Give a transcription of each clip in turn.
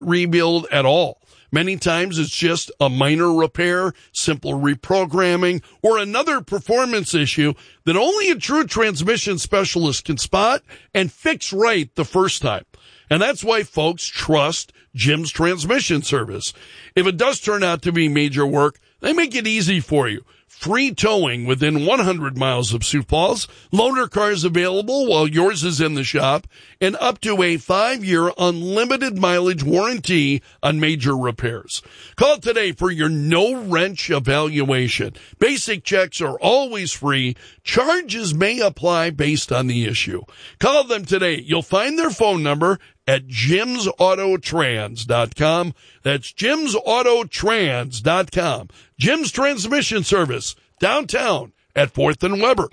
rebuild at all. Many times it's just a minor repair, simple reprogramming, or another performance issue that only a true transmission specialist can spot and fix right the first time. And that's why folks trust Jim's Transmission Service. If it does turn out to be major work, they make it easy for you. Free towing within 100 miles of Sioux Falls, loaner cars available while yours is in the shop, and up to a 5-year unlimited mileage warranty on major repairs. Call today for your no-wrench evaluation. Basic checks are always free. Charges may apply based on the issue. Call them today. You'll find their phone number at jimsautotrans.com. That's jimsautotrans.com. Jim's Transmission Service, downtown at 4th and Weber.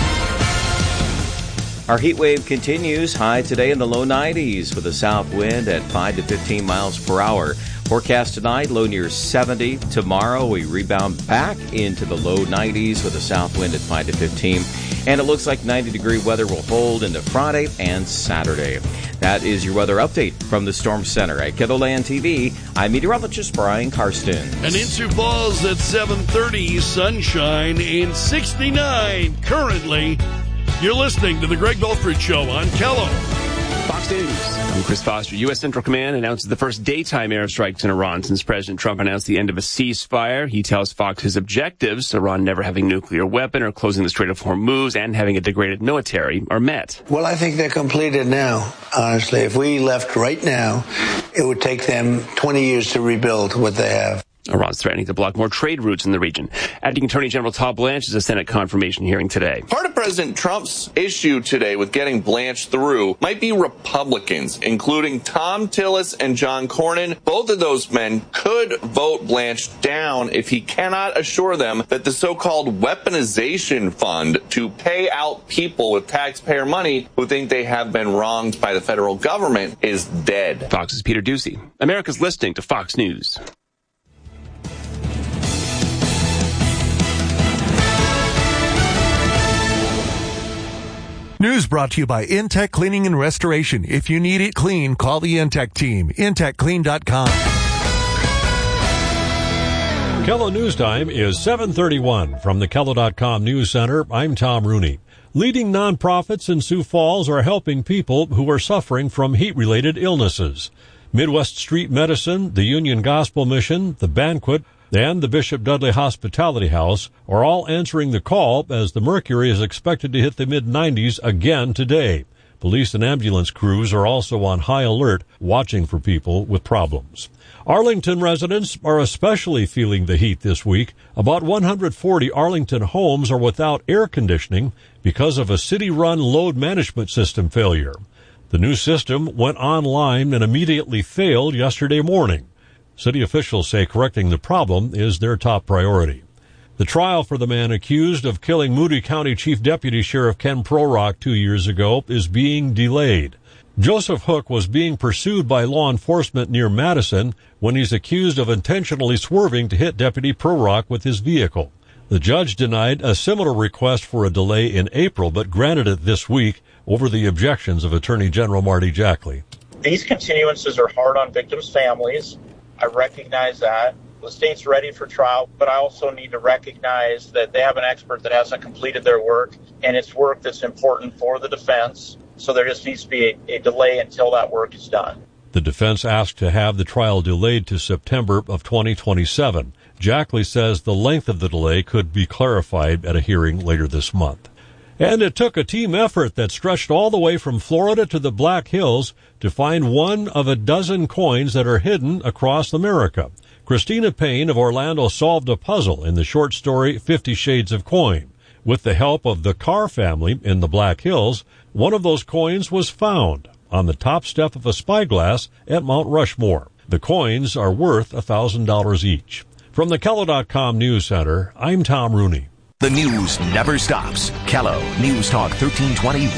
Our heat wave continues. High today in the low 90s with a south wind at 5 to 15 miles per hour. Forecast tonight, low near 70. Tomorrow, we rebound back into the low 90s with a south wind at 5 to 15. And it looks like 90-degree weather will hold into Friday and Saturday. That is your weather update from the Storm Center. At KELOLAND TV, I'm meteorologist Brian Karsten. And in Sioux Falls at 7:30, sunshine and 69 currently. You're listening to the Greg Belford Show on KELO. Fox News. I'm Chris Foster. U.S. Central Command announces the first daytime airstrikes in Iran since President Trump announced the end of a ceasefire. He tells Fox his objectives, Iran never having a nuclear weapon or closing the Strait of Hormuz and having a degraded military, are met. Well, I think they're completed now, honestly. If we left right now, it would take them 20 years to rebuild what they have. Iran's threatening to block more trade routes in the region. Acting Attorney General Todd Blanche is a Senate confirmation hearing today. Part of President Trump's issue today with getting Blanche through might be Republicans, including Tom Tillis and John Cornyn. Both of those men could vote Blanche down if he cannot assure them that the so-called weaponization fund to pay out people with taxpayer money who think they have been wronged by the federal government is dead. Fox's Peter Ducey. America's listening to Fox News. News brought to you by Intech Cleaning and Restoration. If you need it clean, call the Intech team. IntechClean.com. KELO News Time is 7:31. From the KELO.com News Center, I'm Tom Rooney. Leading nonprofits in Sioux Falls are helping people who are suffering from heat-related illnesses. Midwest Street Medicine, the Union Gospel Mission, the Banquet, and the Bishop Dudley Hospitality House are all answering the call as the mercury is expected to hit the mid-90s again today. Police and ambulance crews are also on high alert, watching for people with problems. Arlington residents are especially feeling the heat this week. About 140 Arlington homes are without air conditioning because of a city-run load management system failure. The new system went online and immediately failed yesterday morning. City officials say correcting the problem is their top priority. The trial for the man accused of killing Moody County Chief Deputy Sheriff Ken Prorock 2 years ago is being delayed. Joseph Hook was being pursued by law enforcement near Madison when he's accused of intentionally swerving to hit Deputy Prorock with his vehicle. The judge denied a similar request for a delay in April, but granted it this week over the objections of Attorney General Marty Jackley. These continuances are hard on victims' families. I recognize that. The state's ready for trial, but I also need to recognize that they have an expert that hasn't completed their work, and it's work that's important for the defense, so there just needs to be a delay until that work is done. The defense asked to have the trial delayed to September of 2027. Jackley says the length of the delay could be clarified at a hearing later this month. And it took a team effort that stretched all the way from Florida to the Black Hills to find one of a dozen coins that are hidden across America. Christina Payne of Orlando solved a puzzle in the short story 50 Shades of Coin. With the help of the Carr family in the Black Hills, one of those coins was found on the top step of a spyglass at Mount Rushmore. The coins are worth $1,000 each. From the KELO.com News Center, I'm Tom Rooney. The news never stops. KELO News Talk 1320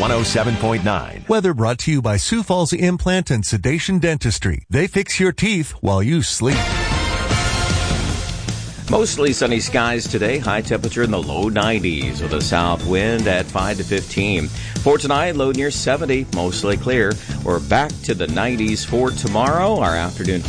107.9. Weather brought to you by Sioux Falls Implant and Sedation Dentistry. They fix your teeth while you sleep. Mostly sunny skies today. High temperature in the low 90s with a south wind at 5 to 15. For tonight, low near 70, mostly clear. We're back to the 90s for tomorrow. Our afternoon